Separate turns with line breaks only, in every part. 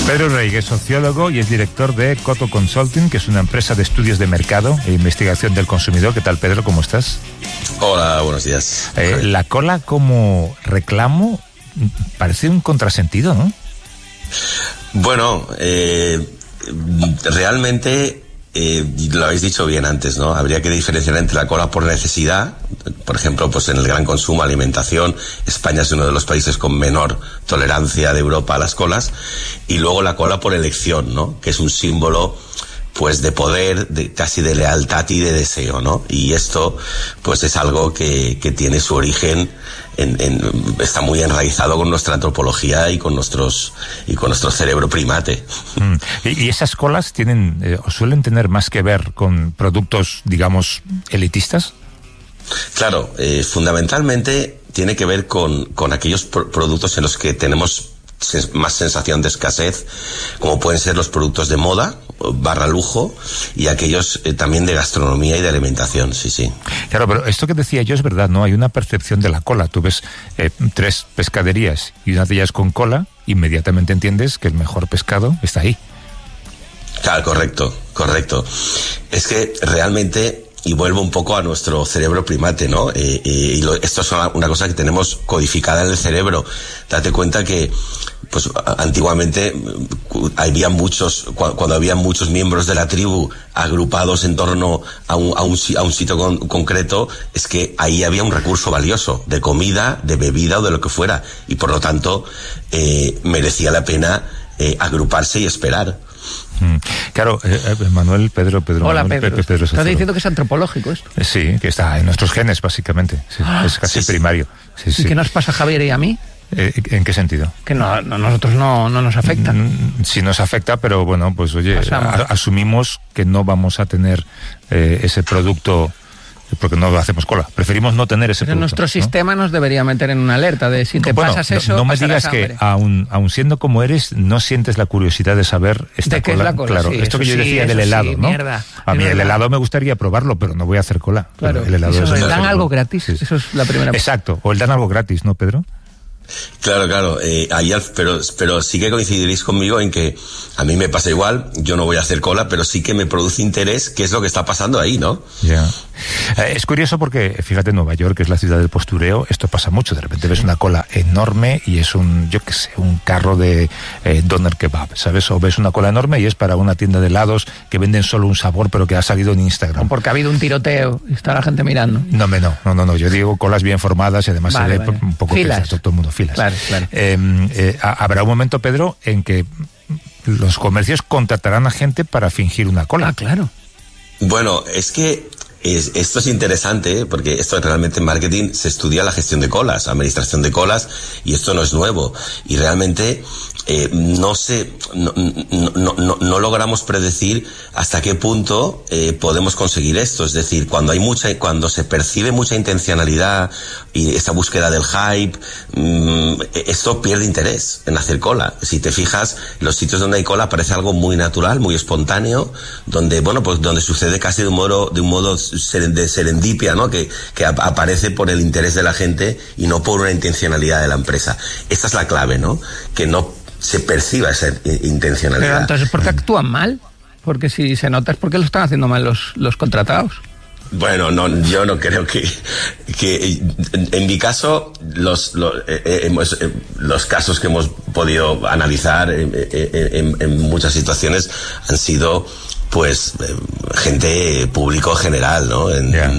Pedro Rey es sociólogo y es director de Coto Consulting, que es una empresa de estudios de mercado e investigación del consumidor. ¿Qué tal, Pedro? ¿Cómo estás?
Hola, buenos días.
La cola como reclamo parece un contrasentido, ¿no?
Bueno, realmente lo habéis dicho bien antes, ¿no? Habría que diferenciar entre la cola por necesidad. Por ejemplo, pues en el gran consumo, alimentación, España es uno de los países con menor tolerancia de Europa a las colas, y luego la cola por elección, ¿no? Que es un símbolo pues de poder, casi de lealtad y de deseo, ¿no? Y esto pues es algo que tiene su origen está muy enraizado con nuestra antropología y con nuestro cerebro primate.
¿Y esas colas tienen o suelen tener más que ver con productos, digamos, elitistas?
Claro, fundamentalmente tiene que ver con aquellos productos en los que tenemos más sensación de escasez, como pueden ser los productos de moda / lujo, y aquellos también de gastronomía y de alimentación, sí.
Claro, pero esto que decía yo es verdad, ¿no? Hay una percepción de la cola. Tú ves 3 pescaderías y una de ellas con cola, inmediatamente entiendes que el mejor pescado está ahí.
Claro, correcto. Es que realmente, y vuelvo un poco a nuestro cerebro primate, ¿no? Esto es una cosa que tenemos codificada en el cerebro. Date cuenta que, pues, antiguamente cuando había muchos miembros de la tribu agrupados en torno a un sitio concreto, es que ahí había un recurso valioso de comida, de bebida o de lo que fuera, y por lo tanto merecía la pena agruparse y esperar.
Claro, Manuel, Pedro.
Hola,
Manuel,
Pedro. ¿Estás diciendo que es antropolológico esto?
Sí, que está en nuestros genes, básicamente. Sí, es casi primario. Sí.
¿Y qué nos pasa a Javier y a mí?
¿En qué sentido?
Que nosotros no nos afecta.
Sí nos afecta, pero bueno, pues oye, asumimos que no vamos a tener ese producto porque no hacemos cola. Preferimos no tener ese producto.
Nuestro sistema nos debería meter en una alerta de si te pasas eso,
no me digas que aun siendo como eres, no sientes la curiosidad de saber esta
¿de qué
cola.
Es la cola?
Claro,
sí,
esto que yo decía del helado, ¿no?
Mierda,
a mí el helado me gustaría probarlo, pero no voy a hacer cola.
Claro,
el helado
eso dan algo gratis,
sí.
Eso es la primera.
Exacto, o el dan algo gratis, ¿no, Pedro?
Claro, pero sí que coincidiréis conmigo en que a mí me pasa igual. Yo no voy a hacer cola, pero sí que me produce interés qué es lo que está pasando ahí, ¿no?
Ya. Es curioso porque, fíjate, Nueva York, que es la ciudad del postureo, esto pasa mucho. De repente ves una cola enorme y es un carro de doner kebab, ¿sabes? O ves una cola enorme y es para una tienda de helados que venden solo un sabor, pero que ha salido en Instagram.
O porque ha habido un tiroteo y está la gente mirando.
No. Yo digo colas bien formadas y además se ve un poco
filas.
Todo el mundo filas.
Claro.
Habrá un momento, Pedro, en que los comercios contratarán a gente para fingir una cola.
Ah, claro.
Bueno, es que esto es interesante, porque esto realmente en marketing se estudia la gestión de colas, administración de colas, y esto no es nuevo. Y realmente no logramos predecir hasta qué punto podemos conseguir esto. Es decir, cuando se percibe mucha intencionalidad y esa búsqueda del hype, esto pierde interés en hacer cola. Si te fijas, los sitios donde hay cola parece algo muy natural, muy espontáneo, donde sucede casi de un modo de serendipia, ¿no? Que aparece por el interés de la gente y no por una intencionalidad de la empresa. Esta es la clave, ¿no? Que no se perciba esa intencionalidad.
Pero entonces, ¿por qué actúan mal? Porque si se nota es porque lo están haciendo mal los contratados.
Bueno, yo no creo que en mi caso los casos que hemos podido analizar en muchas situaciones han sido pues gente público general, ¿no?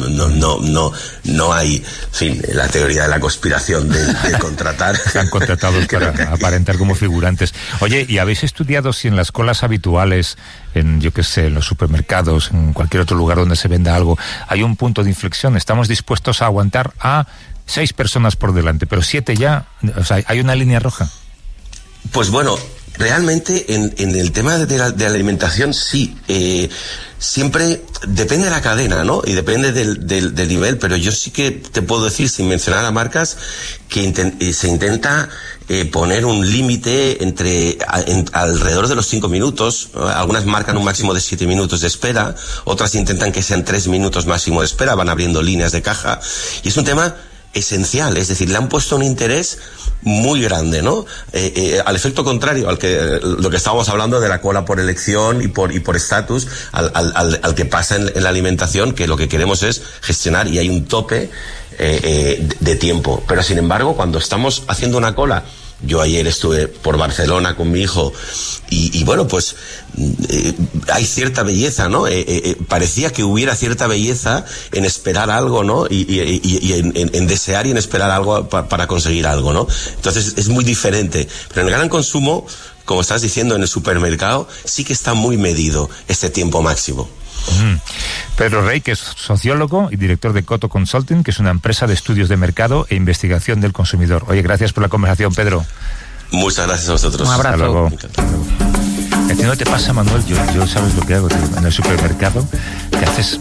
No hay, en fin, la teoría de la conspiración de contratar.
Están contratados para aparentar como figurantes. Oye, ¿y habéis estudiado si en las colas habituales, en los supermercados, en cualquier otro lugar donde se venda algo, hay un punto de inflexión? ¿Estamos dispuestos a aguantar a 6 personas por delante, pero 7 ya? O sea, ¿hay una línea roja?
Pues bueno, realmente en el tema de la alimentación sí, siempre depende de la cadena, ¿no? Y depende del nivel, pero yo sí que te puedo decir, sin mencionar a marcas, que se intenta poner un límite alrededor de los 5 minutos. Algunas marcan un máximo de 7 minutos de espera, otras intentan que sean 3 minutos máximo de espera, van abriendo líneas de caja, y es un tema esencial, es decir, le han puesto un interés muy grande, ¿no? Al efecto contrario, lo que estábamos hablando de la cola por elección y por estatus, al que pasa en la alimentación, que lo que queremos es gestionar y hay un tope de tiempo. Pero sin embargo, cuando estamos haciendo una cola, yo ayer estuve por Barcelona con mi hijo y bueno, pues hay cierta belleza, ¿no? Parecía que hubiera cierta belleza en esperar algo, ¿no? Y en desear y en esperar algo para conseguir algo, ¿no? Entonces es muy diferente. Pero en el gran consumo, como estás diciendo, en el supermercado, sí que está muy medido este tiempo máximo.
Pedro Rey, que es sociólogo y director de Coto Consulting, que es una empresa de estudios de mercado e investigación del consumidor. Oye, gracias por la conversación, Pedro.
Muchas gracias a vosotros.
Un abrazo.
Hasta luego. ¿A ti no te pasa, Manuel? Yo sabes lo que hago, tío. En el supermercado te haces,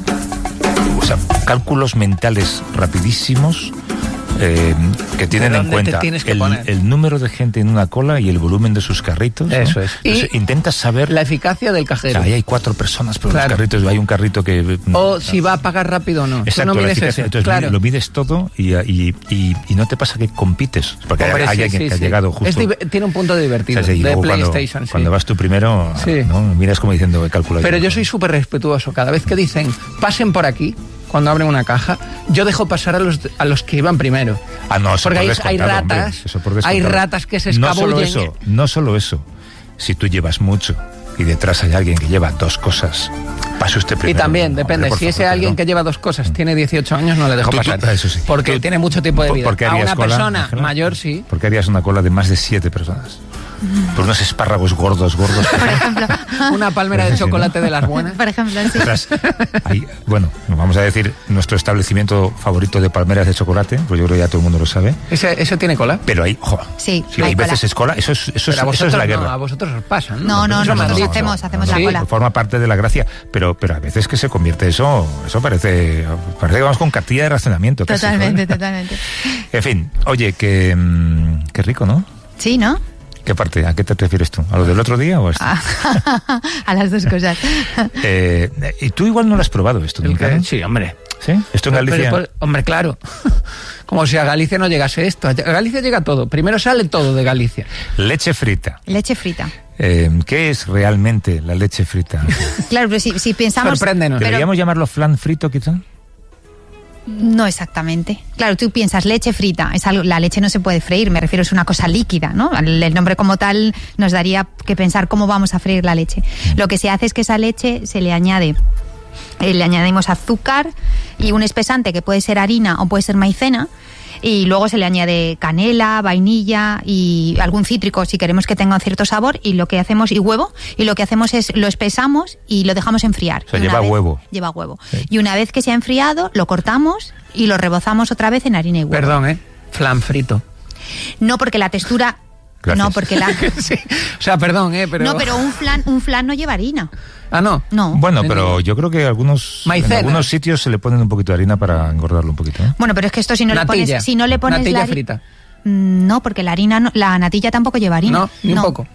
cálculos mentales rapidísimos que tienen en cuenta el número de gente en una cola y el volumen de sus carritos, ¿no?
Eso es.
Entonces, intentas saber
la eficacia del cajero.
O sea, ahí hay 4 personas, pero los carritos, hay un carrito que...
O si va a pagar rápido o no.
Exacto,
tú no mides eso.
Entonces lo mides todo y no te pasa que compites. Porque hay alguien que ha llegado justo...
Tiene un punto divertido, de PlayStation.
Cuando vas tú primero, ¿no? Miras como diciendo que calculo.
Pero yo soy súper respetuoso. Cada vez que dicen, pasen por aquí, cuando abren una caja, yo dejo pasar a los que iban primero.
Ah, no, eso
porque
hay
ratas, hay ratas que se escabullen.
No solo eso. Si tú llevas mucho y detrás hay alguien que lleva 2 cosas, pase usted primero.
Y también, depende, si ese alguien que lleva 2 cosas tiene 18 años, no le dejo pasar.
Eso sí.
Porque tiene mucho tiempo de vida. A una persona mayor, sí.
¿Por qué harías una cola de más de 7 personas? Por unos espárragos gordos.
Por ejemplo.
Una palmera de chocolate de las buenas.
Por ejemplo, sí.
Bueno, vamos a decir nuestro establecimiento favorito de palmeras de chocolate, pues yo creo que ya todo el mundo lo sabe.
¿Ese tiene cola?
Pero hay,
sí,
si hay veces es cola, eso es la guerra.
No, a vosotros os pasa,
¿no? No, nosotros hacemos la cola.
Forma parte de la gracia, pero a veces que se convierte eso parece que vamos con cartilla de racionamiento.
Totalmente.
En fin, oye, qué rico, ¿no?
Sí, ¿no?
¿Qué parte? ¿A qué te refieres tú? ¿A lo del otro día o a esto?
A las 2 cosas.
Y tú igual no lo has probado esto nunca, ¿no?
Sí, hombre.
¿Sí? ¿Esto en Galicia?
Hombre, claro. Como si a Galicia no llegase esto. A Galicia llega todo. Primero sale todo de Galicia.
Leche frita.
Leche frita.
¿Qué es realmente la leche frita?
Claro, pero si pensamos...
Sorpréndenos.
¿Deberíamos llamarlo flan frito, quizá?
No exactamente. Claro, tú piensas leche frita, la leche no se puede freír, me refiero, es una cosa líquida, ¿no? El nombre como tal nos daría que pensar cómo vamos a freír la leche. Lo que se hace es que esa leche le añadimos azúcar y un espesante que puede ser harina o puede ser maicena. Y luego se le añade canela, vainilla y algún cítrico si queremos que tenga un cierto sabor y lo que hacemos es lo espesamos y lo dejamos enfriar.
O sea, lleva huevo.
Lleva huevo.
Sí.
Y una vez que se ha enfriado, lo cortamos y lo rebozamos otra vez en harina y huevo.
Perdón, flan frito.
No, porque la textura...
Gracias.
No, porque
sí. O sea, perdón, pero...
No, pero un flan no lleva harina.
Ah, ¿no?
No.
Bueno, pero yo creo que en algunos sitios se le ponen un poquito de harina para engordarlo un poquito, ¿eh?
Bueno, pero es que esto si no le pones
natilla
la
frita.
No, porque la harina la natilla tampoco lleva harina.
No, ni un poco.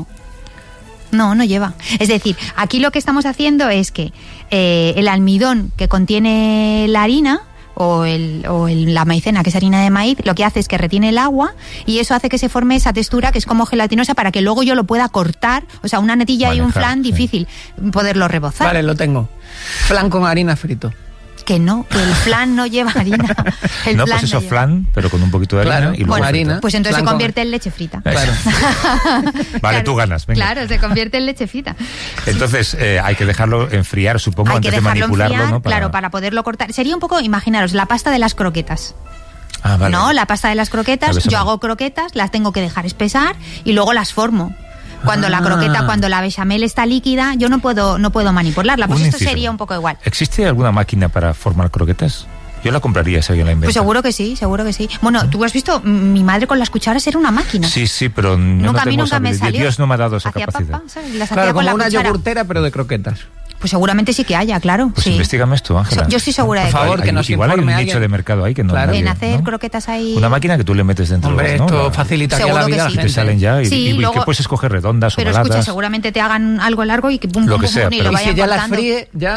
No lleva. Es decir, aquí lo que estamos haciendo es que el almidón que contiene la harina o la maicena, que es harina de maíz, lo que hace es que retiene el agua y eso hace que se forme esa textura que es como gelatinosa para que luego yo lo pueda cortar. O sea, una natilla y un flan, difícil poderlo rebozar.
Vale, lo tengo. Flan con harina frito.
Que no, que el flan no lleva harina.
Pues eso, flan, pero con un poquito de harina.
Claro,
y luego
con harina.
Pues entonces se convierte en leche frita.
Claro.
Vale, claro, tú ganas. Venga.
Claro, se convierte en leche frita.
Entonces hay que dejarlo enfriar, supongo, antes de manipularlo,
enfriar,
¿no?
Claro, para poderlo cortar. Sería un poco, imaginaros, la pasta de las croquetas.
Ah, vale.
No, la pasta de las croquetas, yo hago croquetas, las tengo que dejar espesar y luego las formo. Cuando la bechamel está líquida, yo no puedo manipularla. Pues esto sería un poco igual.
¿Existe alguna máquina para formar croquetas? Yo la compraría si alguien la inventa.
Pues seguro que sí. Bueno, tú has visto, mi madre con las cucharas era una máquina.
Sí, pero
nunca me salió.
Dios no me ha dado esa capacidad.
Claro, como una yogurtera, pero de croquetas.
Pues seguramente sí que haya, claro.
Pues
sí.
Investígame esto, Ángela.
Yo estoy segura de que...
Por favor, que nos
igual hay un
informe
nicho de mercado ahí que no...
Claro.
En hacer croquetas ahí...
Una máquina que tú le metes dentro.
Hombre,
¿no?
esto facilitaría la vida a la
Y
gente.
te salen ya.
Sí,
y
luego,
que puedes escoger redondas o
pero
ovaladas.
Escucha, seguramente te hagan algo largo y que pum,
lo
pum,
que
pum,
sea,
y lo
y
vayan
si ya
cortando.
las fríe, ya...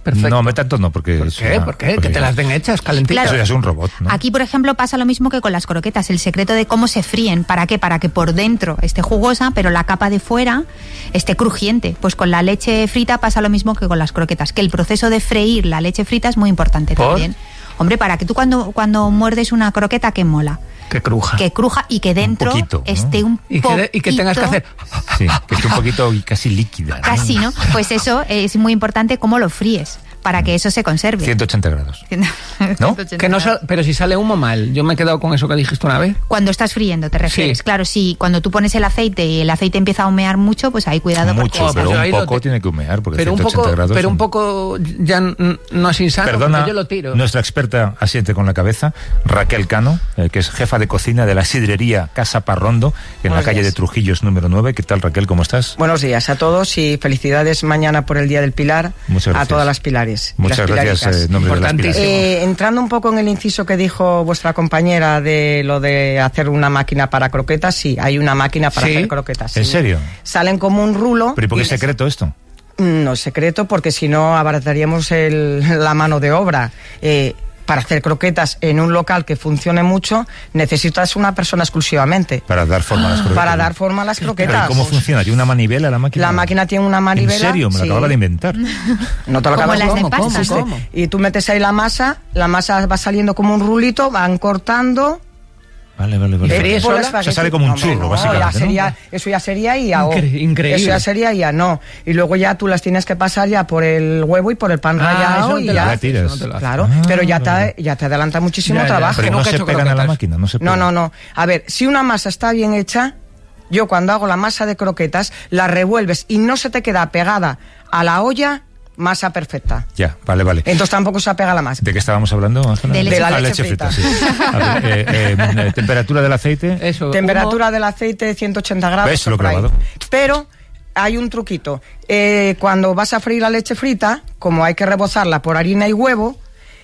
perfecto.
No, me tanto no, porque...
¿Por qué? ¿Por qué? Que te las den hechas, calentitas.
Claro.
Eso ya es un robot, ¿no?
Aquí, por ejemplo, pasa lo mismo que con las croquetas. El secreto de cómo se fríen. ¿Para qué? Para que por dentro esté jugosa, pero la capa de fuera esté crujiente. Pues con la leche frita pasa lo mismo que con las croquetas. Que el proceso de freír la leche frita es muy importante también. Hombre, para que tú cuando muerdes una croqueta, ¿qué mola?
Que cruja.
Que cruja y que dentro
poquito, ¿no?
esté un poquito...
Y que tengas que hacer...
Sí, que esté un poquito casi líquida, ¿no?
Casi, ¿no? Pues eso es muy importante cómo lo fríes, para que eso se conserve.
180 grados. ¿No?
Que no pero si sale humo mal. Yo me he quedado con eso que dijiste una vez.
Cuando estás friendo, ¿te refieres?
Sí.
Claro, sí. Cuando tú pones el aceite y el aceite empieza a humear mucho, pues ahí cuidado.
Mucho,
porque-
pero
pues
un
ahí lo
poco
te-
tiene que humear, porque
Pero
180 grados...
un poco ya no es insano,
Perdona,
porque yo lo tiro.
nuestra experta asiente con la cabeza, Raquel Cano, que es jefa de cocina de la sidrería Casa Parrondo, en la
Buenos
calle
días.
de Trujillos número 9. ¿Qué tal, Raquel? ¿Cómo estás?
Buenos días a todos y felicidades mañana por el Día del Pilar
Muchas gracias.
a todas las pilares. y
Muchas
las
gracias,
pilaritas.
en nombre de las
Importantísimo.
pilares.
Entrando un poco en el inciso que dijo vuestra compañera de lo de hacer una máquina para croquetas, sí, hay una máquina para
¿Sí?
hacer croquetas.
¿En
sí.
serio?
Salen como un rulo.
¿Pero y por qué
y
es secreto esto?
No es secreto, porque si no abarataríamos la mano de obra. Para hacer croquetas en un local que funcione mucho, necesitas una persona exclusivamente.
Para dar forma a las croquetas.
Para dar forma a las
¿Pero
croquetas.
y cómo funciona? ¿Tiene una manivela la máquina?
La máquina tiene una manivela.
¿En serio? Me lo
sí.
acababa de inventar.
No te lo
Como
acabas
las de
¿Cómo?
pasta.
¿Cómo?
Y tú metes ahí la masa va saliendo como un rulito, van cortando.
Vale.
fríes
por
sola?
el
O sea,
espagueti.
sale como un
Hombre,
churro,
no,
básicamente, ¿no?
Eso ya sería IA.
Increíble.
Eso ya sería IA, no. Y luego ya tú las tienes que pasar ya por el huevo y por el pan rallado
eso
y
te lo
ya.
la
haces,
tiras.
eso no te lo haces.
Claro, pero ya te adelanta muchísimo
Ya, ya,
trabajo.
Pero
que
no
nunca he
se
hecho
pegan a la
croquetas.
máquina, no se pegan.
No. A ver, si una masa está bien hecha, yo cuando hago la masa de croquetas, la revuelves y no se te queda pegada a la olla, masa perfecta.
Ya, vale.
Entonces tampoco se apega la masa.
¿De qué estábamos hablando, Ángela?
De leche
De la
Ah,
leche frita.
sí. A ver, temperatura del aceite.
Eso,
Temperatura del aceite 180 grados.
¿Ves? Lo he
por ahí.
clavado.
Pero hay un truquito. Cuando vas a freír la leche frita, como hay que rebozarla por harina y huevo,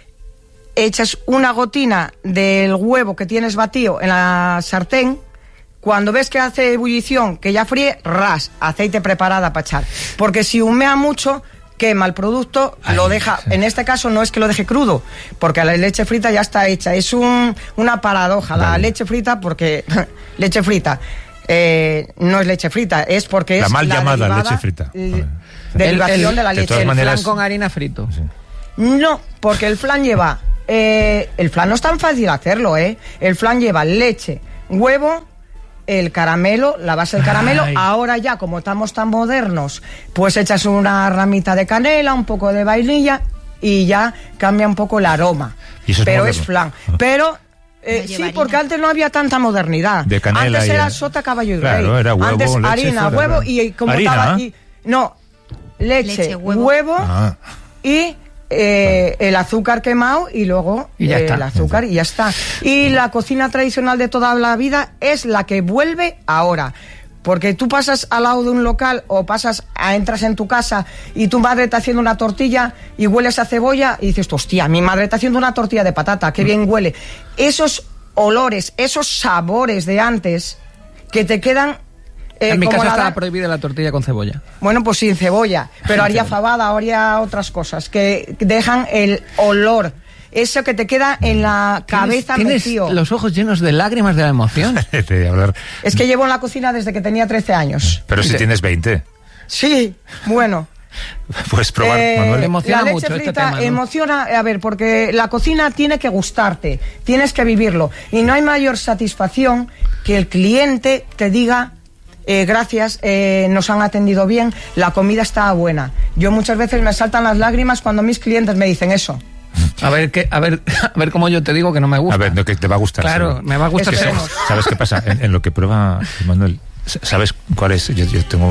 echas una gotina del huevo que tienes batido en la sartén. Cuando ves que hace ebullición, que ya fríe, aceite preparada para echar. Porque si humea mucho, quema el producto,
Ay,
lo deja.
sí.
En este caso no es que lo deje crudo, porque la leche frita ya está hecha. Es una paradoja la
Vale.
leche frita, porque leche frita no es leche frita, es porque
La
es
mal llamada
derivada,
leche frita.
Derivación de la
de
leche.
todas
El
maneras-
flan con harina frito.
Sí.
No, porque el flan lleva... el flan no es tan fácil hacerlo, ¿eh? El flan lleva leche, huevo, el caramelo, la base del caramelo.
Ay.
Ahora ya, como estamos tan modernos, pues echas una ramita de canela, un poco de vainilla y ya cambia un poco el aroma.
Y eso es
Pero
moderno.
es flan.
Ah.
Pero...
lleva
sí,
harina.
porque antes no había tanta modernidad.
De canela
antes
y-
era sota, caballo y
Claro,
rey.
era huevo,
antes
leche,
harina,
fuera,
huevo
claro.
y como
¿Harina?
estaba... no, leche, huevo
Ah.
y el azúcar quemado y luego
Y ya está.
el azúcar y ya está. Y la cocina tradicional de toda la vida es la que vuelve ahora. Porque tú pasas al lado de un local o entras en tu casa y tu madre está haciendo una tortilla y hueles a cebolla y dices, hostia, mi madre está haciendo una tortilla de patata, qué bien huele. Esos olores, esos sabores de antes que te quedan...
En mi
como
casa
la
estaba
da-
prohibida la tortilla con cebolla.
Bueno, pues sin cebolla, pero haría fabada, haría otras cosas que dejan el olor, eso que te queda en la cabeza
Tienes
metido.
los ojos llenos de lágrimas de la emoción.
De hablar.
Es que llevo en la cocina desde que tenía 13 años.
Pero si tienes 20,
Sí, bueno.
puedes probar, Manuel.
Te emociona
la leche
mucho este
frita
tema, ¿no?
emociona, a ver, porque la cocina tiene que gustarte, tienes que vivirlo. Y no hay mayor satisfacción que el cliente te diga... gracias, nos han atendido bien, la comida estaba buena. Yo muchas veces me saltan las lágrimas cuando mis clientes me dicen eso.
A ver cómo yo te digo que no me gusta.
A ver, no, que te va a gustar.
Claro,
seguro.
me va a gustar.
Es que
Esperemos.
¿Sabes qué pasa? En lo que prueba Manuel, ¿sabes cuál es? Yo tengo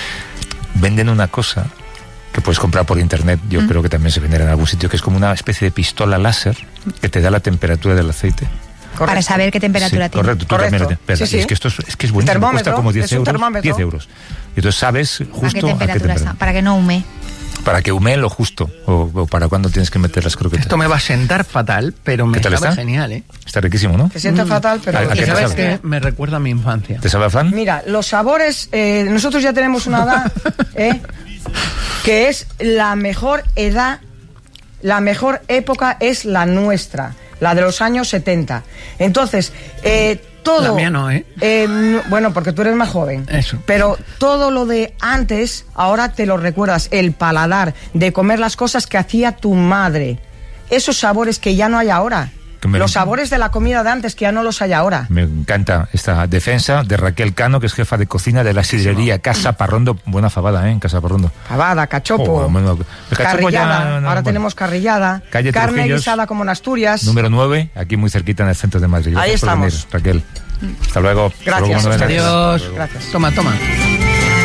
venden una cosa que puedes comprar por internet, yo creo que también se venderá en algún sitio, que es como una especie de pistola láser que te da la temperatura del aceite.
Correcto.
Para saber qué temperatura
Sí,
tiene.
correcto, tú
Correcto.
también. Espera,
Sí, sí.
Es que esto es buenísimo,
Termómetro,
cuesta como 10
es un
euros.
termómetro.
10 euros. Y entonces sabes
¿A qué
justo a qué
temperatura está?
temperatura.
Para que no hume.
Para que humee lo justo, o para cuando tienes que meter las croquetas.
Esto me va a sentar fatal, pero me
¿Qué tal
sabe
está?
genial, ¿eh?
Está riquísimo, ¿no?
Se siente fatal, pero...
¿A qué
Y
te
sabes
sabe?
que me recuerda a mi infancia.
¿Te sabe a flan?
Mira, los sabores, nosotros ya tenemos una edad que es la mejor edad la mejor época es la nuestra, la de los años 70. Entonces, todo...
La mía no, ¿eh?
Bueno, porque tú eres más joven.
Eso.
Pero todo lo de antes, ahora te lo recuerdas. El paladar, de comer las cosas que hacía tu madre. Esos sabores que ya no hay ahora. Los sabores de la comida de antes que ya no los hay ahora.
Me encanta esta defensa de Raquel Cano, que es jefa de cocina de la sidrería Casa Parrondo. Buena fabada, en Casa Parrondo.
Fabada, cachopo, carrillada. Ahora tenemos carrillada.
Calle
carne
Trujillos,
guisada como en Asturias.
Número 9, aquí muy cerquita en el centro de Madrid.
Ahí
Gracias por
estamos.
venir, Raquel. Hasta luego.
Gracias.
Hasta luego,
Adiós.
Gracias.
Toma.